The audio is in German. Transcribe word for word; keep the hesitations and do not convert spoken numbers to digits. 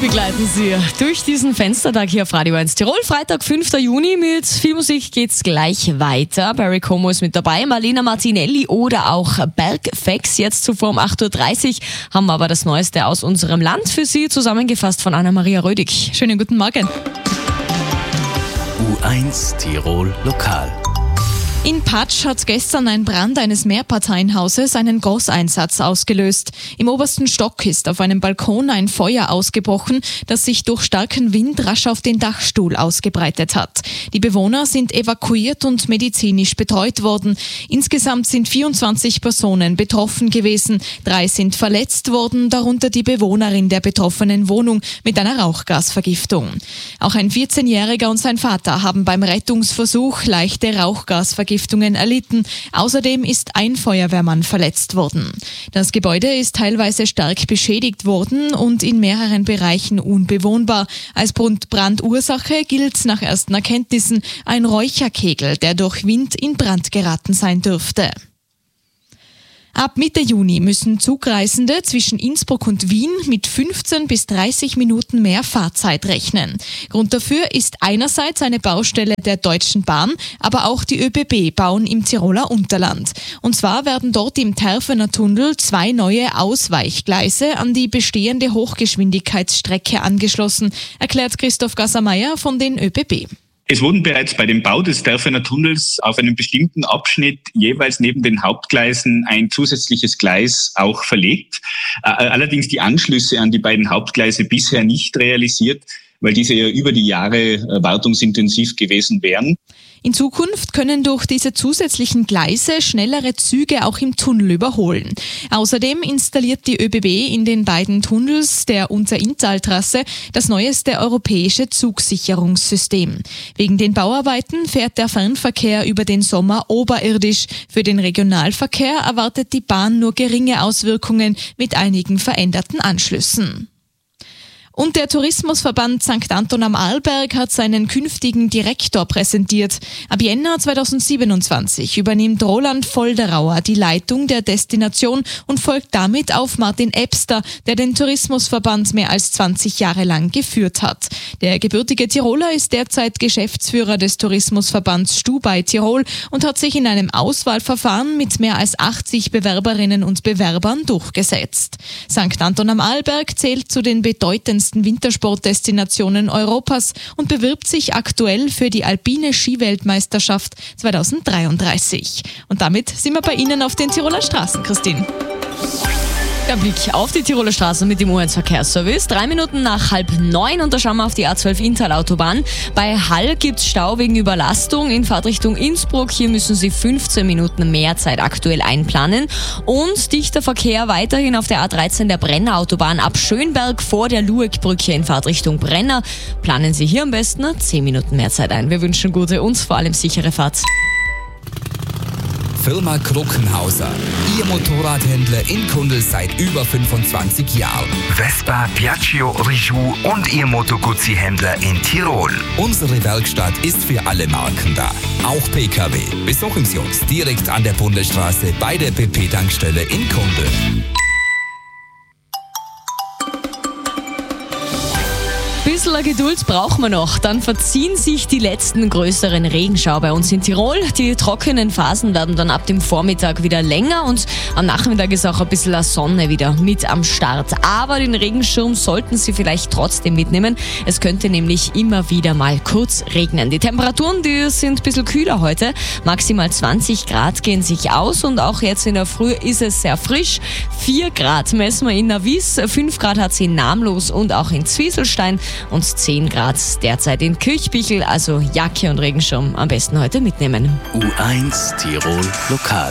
begleiten Sie durch diesen Fenstertag hier auf Radio eins Tirol. Freitag, fünfter Juni. Mit viel Musik geht's gleich weiter. Barry Como ist mit dabei, Marlena Martinelli oder auch Bergfex. Jetzt zuvor um acht Uhr dreißig haben wir aber das Neueste aus unserem Land für Sie, zusammengefasst von Anna-Maria Rödig. Schönen guten Morgen. U eins Tirol Lokal. In Patsch hat gestern ein Brand eines Mehrparteienhauses einen Großeinsatz ausgelöst. Im obersten Stock ist auf einem Balkon ein Feuer ausgebrochen, das sich durch starken Wind rasch auf den Dachstuhl ausgebreitet hat. Die Bewohner sind evakuiert und medizinisch betreut worden. Insgesamt sind vierundzwanzig Personen betroffen gewesen. Drei sind verletzt worden, darunter die Bewohnerin der betroffenen Wohnung mit einer Rauchgasvergiftung. Auch ein vierzehnjähriger und sein Vater haben beim Rettungsversuch leichte Rauchgasvergiftungen erlitten. Außerdem ist ein Feuerwehrmann verletzt worden. Das Gebäude ist teilweise stark beschädigt worden und in mehreren Bereichen unbewohnbar. Als Brandursache gilt nach ersten Erkenntnissen ein Räucherkegel, der durch Wind in Brand geraten sein dürfte. Ab Mitte Juni müssen Zugreisende zwischen Innsbruck und Wien mit fünfzehn bis dreißig Minuten mehr Fahrzeit rechnen. Grund dafür ist einerseits eine Baustelle der Deutschen Bahn, aber auch die ÖBB bauen im Tiroler Unterland. Und zwar werden dort im Terfener Tunnel zwei neue Ausweichgleise an die bestehende Hochgeschwindigkeitsstrecke angeschlossen, erklärt Christoph Gasser-Meyer von den ÖBB. Es wurden bereits bei dem Bau des Terfener Tunnels auf einem bestimmten Abschnitt jeweils neben den Hauptgleisen ein zusätzliches Gleis auch verlegt. Allerdings die Anschlüsse an die beiden Hauptgleise bisher nicht realisiert, weil diese ja über die Jahre wartungsintensiv gewesen wären. In Zukunft können durch diese zusätzlichen Gleise schnellere Züge auch im Tunnel überholen. Außerdem installiert die ÖBB in den beiden Tunnels der Unter-Inntal-Trasse das neueste europäische Zugsicherungssystem. Wegen den Bauarbeiten fährt der Fernverkehr über den Sommer oberirdisch. Für den Regionalverkehr erwartet die Bahn nur geringe Auswirkungen mit einigen veränderten Anschlüssen. Und der Tourismusverband Sankt Anton am Arlberg hat seinen künftigen Direktor präsentiert. Ab Jänner zweitausendsiebenundzwanzig übernimmt Roland Volderauer die Leitung der Destination und folgt damit auf Martin Ebster, der den Tourismusverband mehr als zwanzig Jahre lang geführt hat. Der gebürtige Tiroler ist derzeit Geschäftsführer des Tourismusverbands Stubai Tirol und hat sich in einem Auswahlverfahren mit mehr als achtzig Bewerberinnen und Bewerbern durchgesetzt. Sankt Anton am Arlberg zählt zu den bedeutendsten Wintersportdestinationen Europas und bewirbt sich aktuell für die alpine Skiweltmeisterschaft zweitausenddreiunddreißig. Und damit sind wir bei Ihnen auf den Tiroler Straßen, Christine. Der Blick auf die Tiroler Straßen mit dem U eins Verkehrsservice. Drei Minuten nach halb neun und da schauen wir auf die A zwölf Inntal-Autobahn. Bei Hall gibt's Stau wegen Überlastung in Fahrtrichtung Innsbruck. Hier müssen Sie fünfzehn Minuten mehr Zeit aktuell einplanen. Und dichter Verkehr weiterhin auf der A dreizehn der Brenner Autobahn ab Schönberg vor der Lueckbrücke in Fahrtrichtung Brenner. Planen Sie hier am besten zehn Minuten mehr Zeit ein. Wir wünschen gute und vor allem sichere Fahrt. Firma Kruckenhauser. Ihr Motorradhändler in Kundl seit über fünfundzwanzig Jahren. Vespa, Piaggio, Rijou und Ihr Moto Guzzi-Händler in Tirol. Unsere Werkstatt ist für alle Marken da. Auch P K W. Besuchen Sie uns direkt an der Bundesstraße bei der B P-Tankstelle in Kundl. Bisschen Geduld brauchen wir noch, dann verziehen sich die letzten größeren Regenschauer bei uns in Tirol. Die trockenen Phasen werden dann ab dem Vormittag wieder länger und am Nachmittag ist auch ein bisschen Sonne wieder mit am Start. Aber den Regenschirm sollten Sie vielleicht trotzdem mitnehmen. Es könnte nämlich immer wieder mal kurz regnen. Die Temperaturen, die sind ein bisschen kühler heute. Maximal zwanzig Grad gehen sich aus und auch jetzt in der Früh ist es sehr frisch. vier Grad messen wir in Navis, fünf Grad hat sie in Namlos und auch in Zwieselstein. Und zehn Grad derzeit in Kirchbichel, also Jacke und Regenschirm am besten heute mitnehmen. U eins Tirol Lokal.